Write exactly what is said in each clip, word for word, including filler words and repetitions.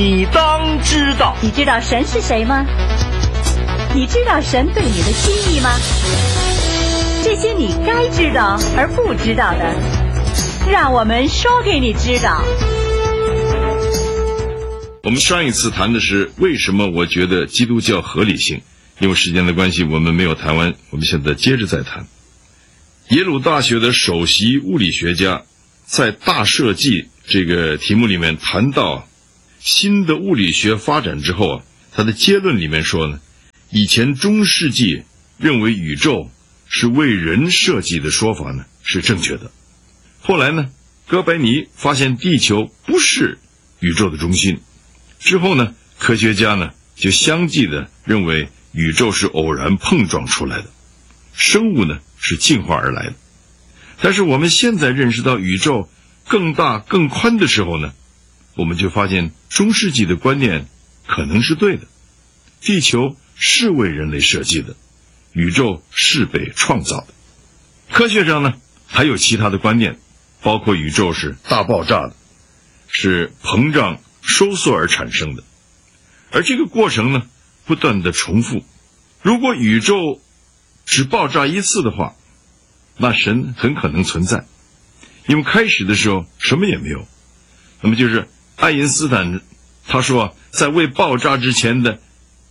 你当知道。 你知道神是谁吗？你知道神对你的心意吗？这些你该知道而不知道的，让我们说给你知道。 我们上一次谈的是为什么我觉得基督教合理性，因为时间的关系我们没有谈完，我们现在接着再谈。耶鲁大学的首席物理学家在大设计这个题目里面谈到新的物理学发展之后啊，他的结论里面说呢，以前中世纪认为宇宙是为人设计的说法呢是正确的。后来呢，哥白尼发现地球不是宇宙的中心，之后呢，科学家呢就相继的认为宇宙是偶然碰撞出来的，生物呢是进化而来的。但是我们现在认识到宇宙更大更宽的时候呢，我们就发现中世纪的观念可能是对的，地球是为人类设计的，宇宙是被创造的。科学上呢还有其他的观念，包括宇宙是大爆炸的，是膨胀收缩而产生的，而这个过程呢不断的重复。如果宇宙只爆炸一次的话，那神很可能存在，因为开始的时候什么也没有。那么就是爱因斯坦他说，在未爆炸之前的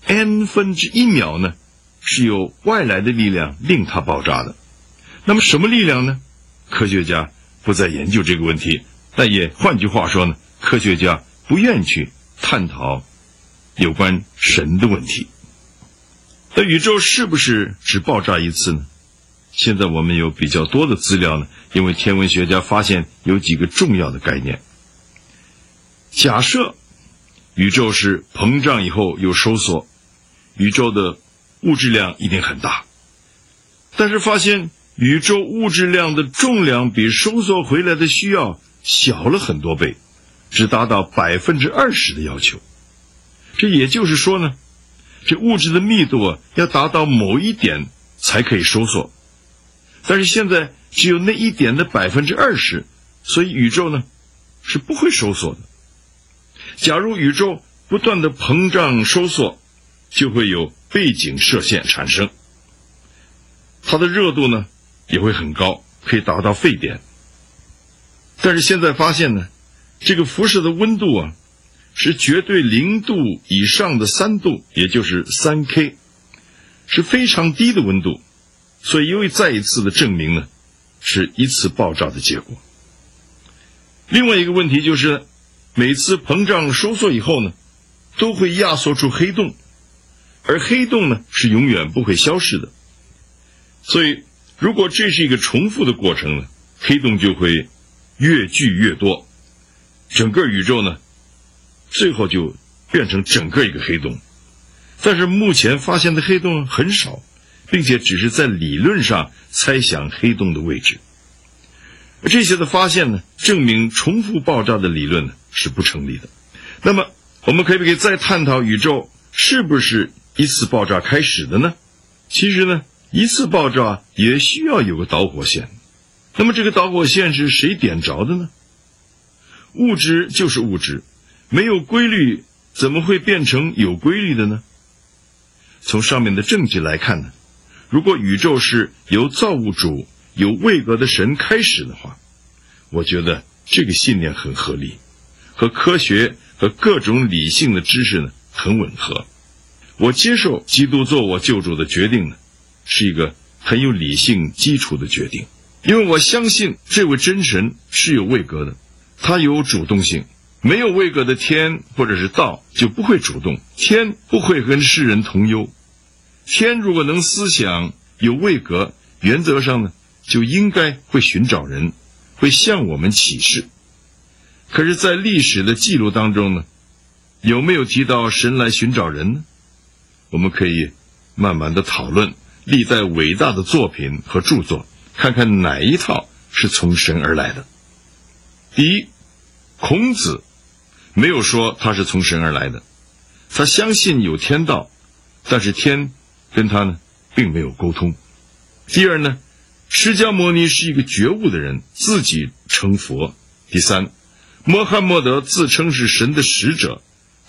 n 分之一秒呢，是由外来的力量令它爆炸的。那么什么力量呢？科学家不再研究这个问题，但也换句话说呢，科学家不愿去探讨有关神的问题。那宇宙是不是只爆炸一次呢？现在我们有比较多的资料呢，因为天文学家发现有几个重要的概念。假设宇宙是膨胀以后又收缩，宇宙的物质量一定很大，但是发现宇宙物质量的重量比收缩回来的需要小了很多倍，只达到百分之二十的要求。这也就是说呢，这物质的密度啊要达到某一点才可以收缩，但是现在只有那一点的百分之二十，所以宇宙呢是不会收缩的。假如宇宙不断的膨胀收缩，就会有背景射线产生，它的热度呢也会很高，可以达到沸点。但是现在发现呢，这个辐射的温度啊是绝对零度以上的三度，也就是 三 K， 是非常低的温度，所以又再一次的证明呢是一次爆炸的结果。另外一个问题就是，每次膨胀收缩以后呢，都会压缩出黑洞，而黑洞呢是永远不会消失的。所以如果这是一个重复的过程呢，黑洞就会越聚越多，整个宇宙呢最后就变成整个一个黑洞。但是目前发现的黑洞很少，并且只是在理论上猜想黑洞的位置。这些的发现呢，证明重复爆炸的理论呢是不成立的。那么我们可不可以再探讨宇宙是不是一次爆炸开始的呢？其实呢，一次爆炸也需要有个导火线。那么这个导火线是谁点着的呢？物质就是物质，没有规律怎么会变成有规律的呢？从上面的证据来看呢，如果宇宙是由造物主有位格的神开始的话，我觉得这个信念很合理，和科学和各种理性的知识呢很吻合。我接受基督做我救主的决定呢，是一个很有理性基础的决定，因为我相信这位真神是有位格的，他有主动性。没有位格的天或者是道就不会主动，天不会跟世人同忧。天如果能思想有位格，原则上呢就应该会寻找人，会向我们启示。可是在历史的记录当中呢，有没有提到神来寻找人呢？我们可以慢慢的讨论历代伟大的作品和著作，看看哪一套是从神而来的。第一，孔子没有说他是从神而来的，他相信有天道，但是天跟他呢并没有沟通。第二呢，释迦牟尼是一个觉悟的人，自己成佛。第三，穆罕默德自称是神的使者，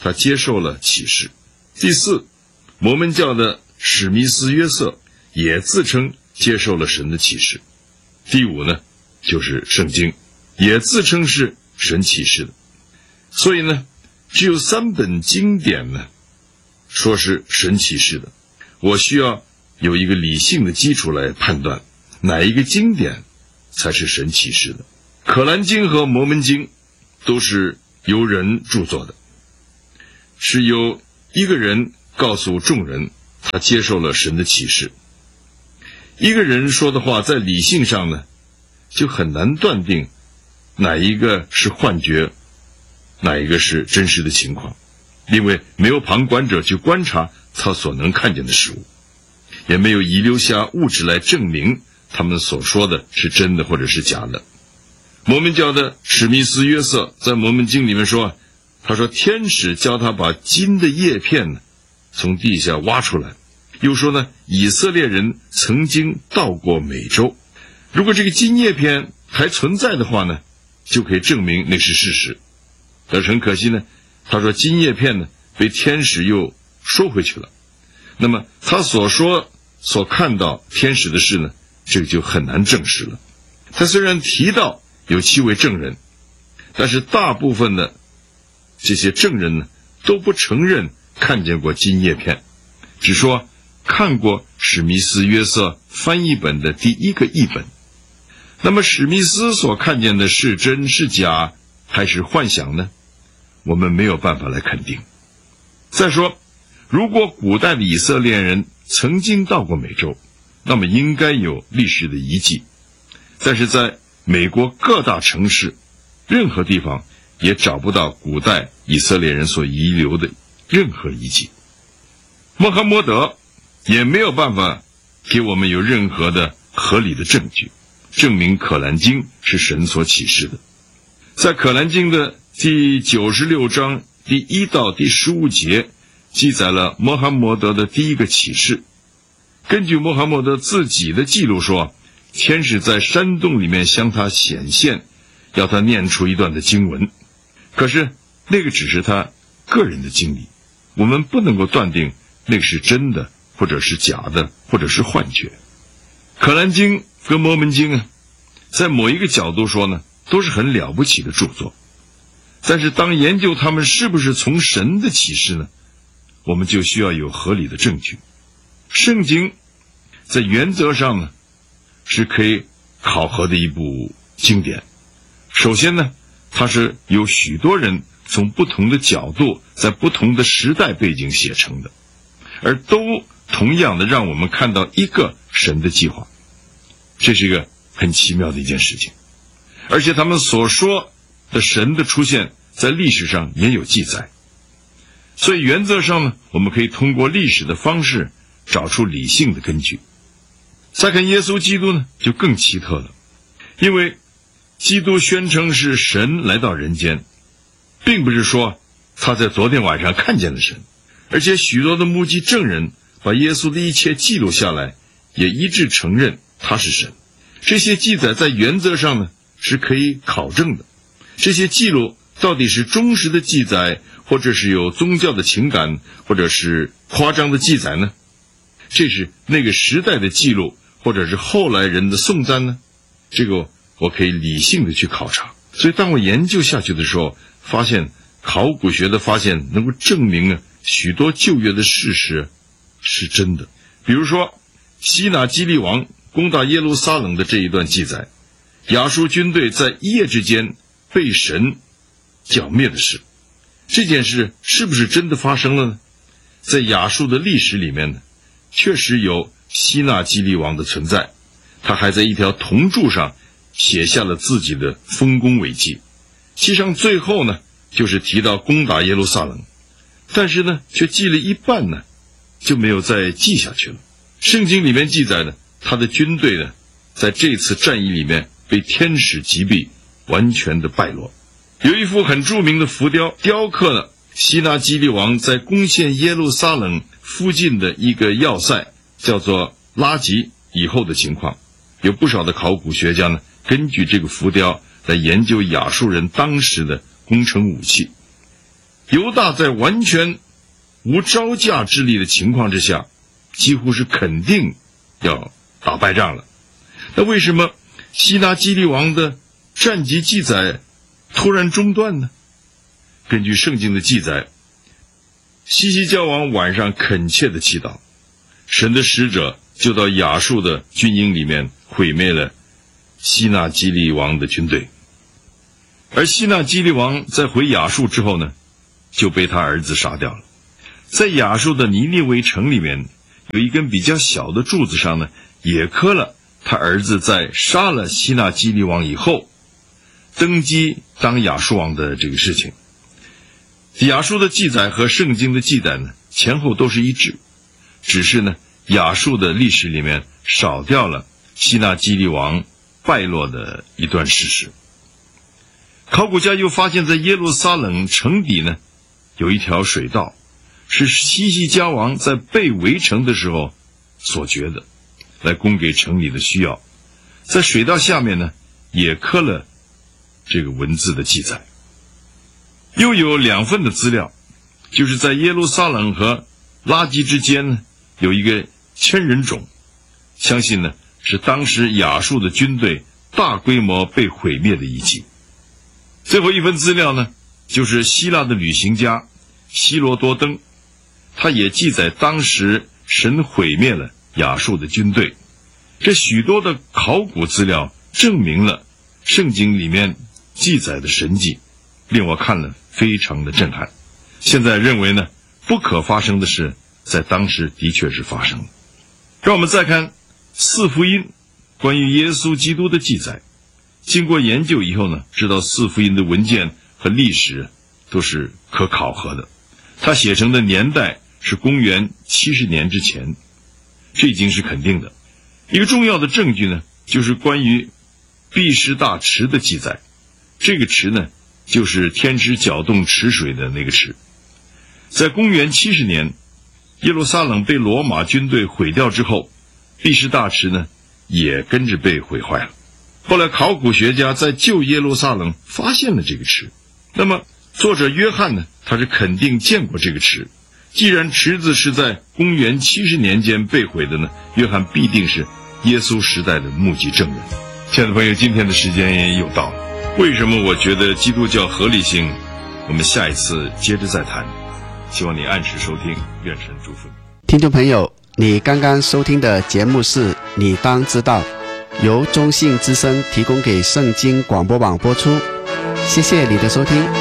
他接受了启示。第四，摩门教的史密斯约瑟也自称接受了神的启示。第五呢，就是圣经，也自称是神启示的。所以呢，只有三本经典呢，说是神启示的。我需要有一个理性的基础来判断，哪一个经典才是神启示的。可兰经和摩门经都是由人著作的，是由一个人告诉众人他接受了神的启示。一个人说的话在理性上呢，就很难断定哪一个是幻觉，哪一个是真实的情况，因为没有旁观者去观察他所能看见的事物，也没有遗留下物质来证明他们所说的是真的或者是假的。摩门教的史密斯约瑟在摩门经里面说，他说天使教他把金的叶片呢从地下挖出来，又说呢以色列人曾经到过美洲，如果这个金叶片还存在的话呢，就可以证明那是事实。但是很可惜呢，他说金叶片呢被天使又收回去了，那么他所说所看到天使的事呢，这个就很难证实了。他虽然提到有七位证人，但是大部分的这些证人呢都不承认看见过金叶片，只说看过史密斯约瑟翻译本的第一个译本。那么史密斯所看见的是真是假还是幻想呢？我们没有办法来肯定。再说，如果古代的以色列人曾经到过美洲，那么应该有历史的遗迹，但是在美国各大城市任何地方也找不到古代以色列人所遗留的任何遗迹。穆罕默德也没有办法给我们有任何的合理的证据证明可兰经是神所启示的。在可兰经的第九十六章第一到第十五节记载了穆罕默德的第一个启示。根据穆罕默德自己的记录说，天使在山洞里面向他显现，要他念出一段的经文。可是那个只是他个人的经历，我们不能够断定那个是真的或者是假的或者是幻觉。可兰经跟摩门经啊，在某一个角度说呢，都是很了不起的著作，但是当研究他们是不是从神的启示呢，我们就需要有合理的证据。圣经在原则上呢是可以考核的一部经典。首先呢，它是有许多人从不同的角度在不同的时代背景写成的，而都同样的让我们看到一个神的计划。这是一个很奇妙的一件事情，而且他们所说的神的出现在历史上也有记载。所以原则上呢，我们可以通过历史的方式找出理性的根据。再看耶稣基督呢，就更奇特了，因为基督宣称是神来到人间，并不是说他在昨天晚上看见了神，而且许多的目击证人把耶稣的一切记录下来，也一致承认他是神。这些记载在原则上呢是可以考证的。这些记录到底是忠实的记载，或者是有宗教的情感，或者是夸张的记载呢？这是那个时代的记录，或者是后来人的颂赞呢？这个我可以理性的去考察。所以当我研究下去的时候，发现考古学的发现能够证明啊许多旧约的事实是真的。比如说西拿基利王攻打耶路撒冷的这一段记载，亚述军队在一夜之间被神剿灭的事，这件事是不是真的发生了呢？在亚述的历史里面呢，确实有西拿基利王的存在，他还在一条铜柱上写下了自己的丰功伟绩。其上最后呢，就是提到攻打耶路撒冷，但是呢，却记了一半呢，就没有再记下去了。圣经里面记载呢，他的军队呢，在这次战役里面被天使击毙，完全的败落。有一幅很著名的浮雕，雕刻了西拿基利王在攻陷耶路撒冷附近的一个要塞，叫做拉吉以后的情况。有不少的考古学家呢，根据这个浮雕来研究亚述人当时的攻城武器。 犹大在完全无招架之力的情况之下，几乎是肯定要打败仗了。那为什么希拿基利王的战绩记载突然中断呢？根据圣经的记载，西西家王晚上恳切的祈祷，神的使者就到亚述的军营里面毁灭了希拿基利王的军队。而希拿基利王在回亚述之后呢，就被他儿子杀掉了。在亚述的尼尼微城里面，有一根比较小的柱子上呢，也刻了他儿子在杀了希拿基利王以后登基当亚述王的这个事情。亚述的记载和圣经的记载呢，前后都是一致，只是呢，亚述的历史里面少掉了希拿基利王败落的一段事实。考古家又发现，在耶路撒冷城底呢，有一条水道，是西西家王在被围城的时候所掘的，来供给城里的需要。在水道下面呢，也刻了这个文字的记载。又有两份的资料，就是在耶路撒冷和拉基之间呢，有一个千人冢，相信呢是当时亚述的军队大规模被毁灭的遗迹。最后一份资料呢，就是希腊的旅行家希罗多登，他也记载当时神毁灭了亚述的军队。这许多的考古资料证明了圣经里面记载的神迹，令我看了非常的震撼。现在认为呢，不可发生的事在当时的确是发生了。让我们再看四福音关于耶稣基督的记载。经过研究以后呢，知道四福音的文件和历史都是可考核的。他写成的年代是公元七十年之前，这已经是肯定的。一个重要的证据呢，就是关于毕士大池的记载。这个池呢，就是天池搅动池水的那个池。在公元七十年，耶路撒冷被罗马军队毁掉之后，毕士大池呢也跟着被毁坏了。后来考古学家在旧耶路撒冷发现了这个池，那么作者约翰呢，他是肯定见过这个池。既然池子是在公元七十年间被毁的呢，约翰必定是耶稣时代的目击证人。亲爱的朋友，今天的时间也又到了。为什么我觉得基督教合理性？我们下一次接着再谈。希望你按时收听，愿神祝福你。 听众朋友，你刚刚收听的节目是你当知道，由中信之声提供给圣经广播网播出。谢谢你的收听。